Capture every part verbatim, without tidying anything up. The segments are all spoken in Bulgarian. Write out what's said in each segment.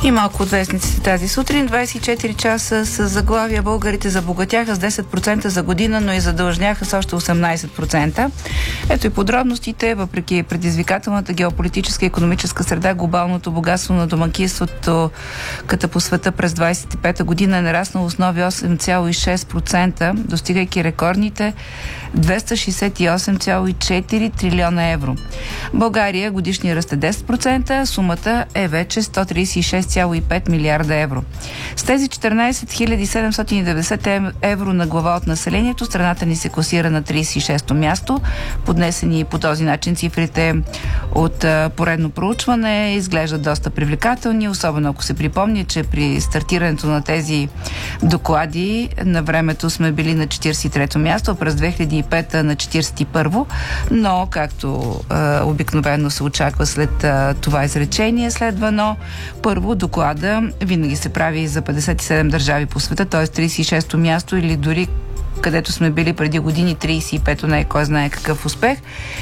И малко от вестниците тази сутрин. двадесет и четири часа с заглавия: българите забогатяха с десет процента за година, но и задължняха с още осемнадесет процента. Ето и подробностите. Въпреки предизвикателната геополитическа и икономическа среда, глобалното богатство на домакинството като по света през двадесет и пета година е нараснало с нови осем цяло и шест процента, достигайки рекордните двеста шестдесет и осем цяло и четири трилиона евро. България годишния ръст е десет процента, сумата е вече сто тридесет и шест цяло и пет милиарда евро. С тези четиринадесет хиляди седемстотин и деветдесет евро на глава от населението, страната ни се класира на тридесет и шесто място. Поднесени по този начин цифрите от поредно проучване изглеждат доста привлекателни, особено ако се припомни, че при стартирането на тези доклади на времето сме били на четиридесет и трето място, през две хиляди и пета на четиридесет и първо, но както е, обикновено се очаква след е, това изречение, следва но първо доклада винаги се прави за петдесет и седем държави по света, т.е. тридесет и шесто място или дори където сме били преди години тридесет и пето, не е кой знае какъв успех.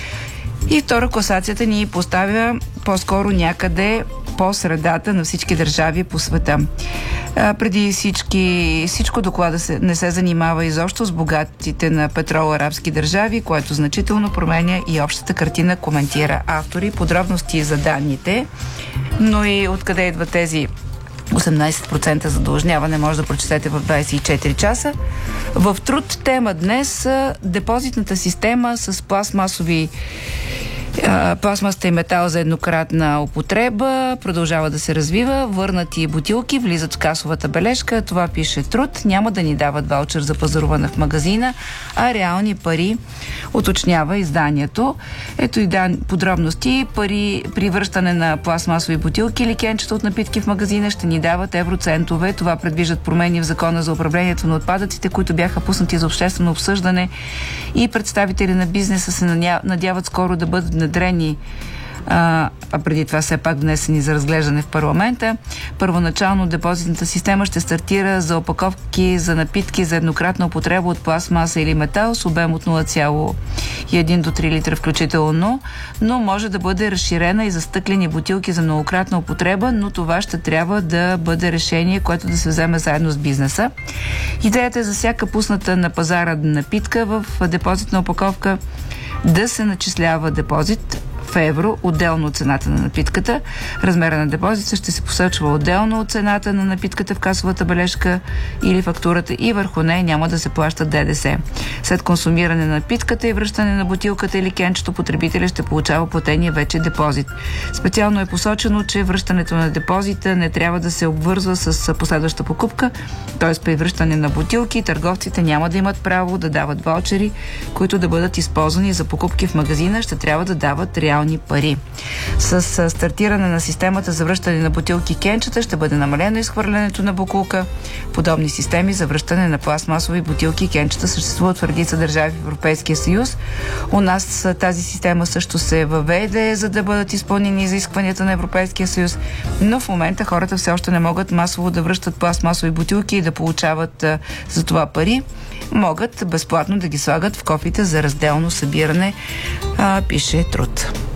И втора, класацията ни поставя по-скоро някъде по средата на всички държави по света. А, преди всички, всичко доклада се, не се занимава изобщо с богатите на петрол арабски държави, което значително променя и общата картина, коментира автори. Подробности за данните, но и откъде идват тези осемнадесет процента задължняване може да прочетете в двадесет и четири часа. В Труд тема днес депозитната система с пластмасови пластмасата и метал за еднократна употреба продължава да се развива. Върнати бутилки влизат в касовата бележка. Това пише Труд. Няма да ни дават ваучер за пазаруване в магазина, а реални пари, уточнява изданието. Ето и дан... подробности. Пари при връщане на пластмасови бутилки или кенчета от напитки в магазина ще ни дават евроцентове. Това предвиждат промени в Закона за управлението на отпадъците, които бяха пуснати за обществено обсъждане, и представители на бизнеса се надяват скоро да бъдат внедрени, а, а преди това все пак внесени за разглеждане в парламента. Първоначално депозитната система ще стартира за опаковки за напитки за еднократна употреба от пластмаса или метал с обем от нула цяло и едно до три литра включително, но може да бъде разширена и за стъклени бутилки за многократна употреба, но това ще трябва да бъде решение, което да се вземе заедно с бизнеса. Идеята е за всяка пусната на пазара напитка в депозитна опаковка да се начислява депозит в евро, отделно от цената на напитката. Размера на депозита ще се посочва отделно от цената на напитката в касовата бележка или фактурата и върху нея няма да се плаща ДДС. След консумиране на напитката и връщане на бутилката или кенчето, потребителя ще получава платения вече депозит. Специално е посочено, че връщането на депозита не трябва да се обвързва с последваща покупка, т.е. при връщане на бутилки търговците няма да имат право да дават ваучери, които да бъдат използвани за покупки в магазина, ще трябва да дават реални пари. С стартиране на системата за връщане на бутилки и кенчета ще бъде намалено изхвърлянето на боклука. Подобни системи за връщане на пластмасови бутилки и кенчета съществуват в редица държави в Европейския съюз. У нас тази система също се въведе, за да бъдат изпълнени изискванията на Европейския съюз, но в момента хората все още не могат масово да връщат пластмасови бутилки и да получават а, за това пари. Могат безплатно да ги слагат в кофите за разделно събиране, а, пише Труд.